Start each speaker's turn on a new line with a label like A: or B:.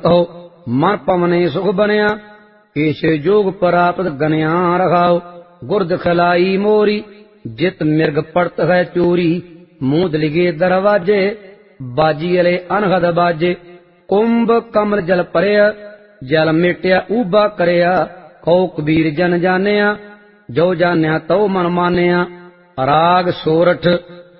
A: ਕਹੋ ਮਨ ਪਵਨੇ ਸੁਖ ਬਣਿਆ। ਕੇਸ਼ੇ ਜੋਗ ਪ੍ਰਾਪਤ ਗਨਿਆ ਰਖਾਓ। ਗੁਰਦ ਖਲਾਈ ਮੋਰੀ ਜਿਤ ਮਿਰਗ ਪੜਤ ਹੈ ਚੋਰੀ। ਮੂੰਦ ਲਿਗੇ ਦਰਵਾਜੇ ਬਾਜੀ ਅਲੇ ਅਨਹਦ ਬਾਜੇ। ਕੁੰਭ ਕਮਲ ਜਲ ਭਰਿਆ ਜਲ ਮੇਟਿਆ ਊਬਾ ਕਰਿਆ। ਕਉ ਕਬੀਰ ਜਨ ਜਾਣਿਆ ਜੋ ਜਾਣਿਆ ਤਉ ਮਨ ਮਾਨਿਆ। ਰਾਗ ਸੋਰਠ